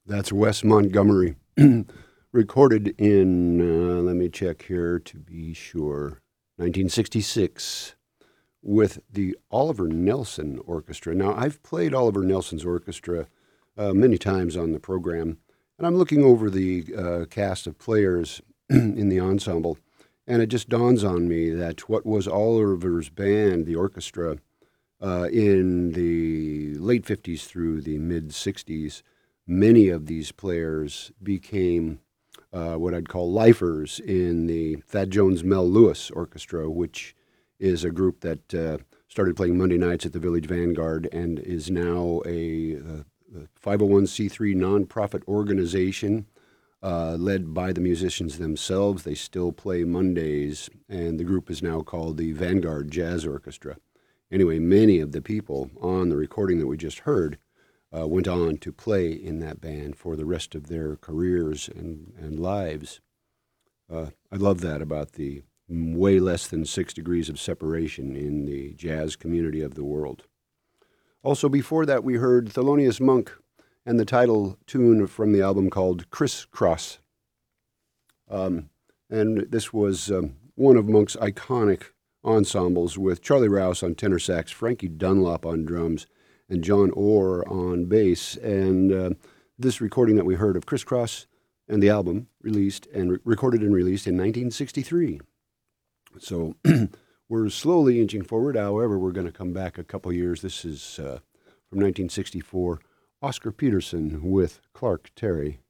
That's Wes Montgomery, recorded in, let me check here to be sure, 1966 with the Oliver Nelson Orchestra. Now, I've played Oliver Nelson's orchestra many times on the program, and I'm looking over the cast of players in the ensemble, and it just dawns on me that what was Oliver's band, the orchestra, in the late 50s through the mid 60s, many of these players became what I'd call lifers in the Thad Jones Mel Lewis Orchestra, which is a group that started playing Monday nights at the Village Vanguard and is now a 501c3 nonprofit organization led by the musicians themselves. They still play Mondays, and the group is now called the Vanguard Jazz Orchestra. Anyway, many of the people on the recording that we just heard went on to play in that band for the rest of their careers and lives. I love that about the way less than 6 degrees of separation in the jazz community of the world. Also, before that, we heard Thelonious Monk and the title tune from the album called Criss Cross. And this was one of Monk's iconic ensembles with Charlie Rouse on tenor sax, Frankie Dunlop on drums, and John Orr on bass. And this recording that we heard of Criss Cross and the album released and recorded and released in 1963. So we're slowly inching forward. However, we're going to come back a couple years. This is from 1964, Oscar Peterson with Clark Terry.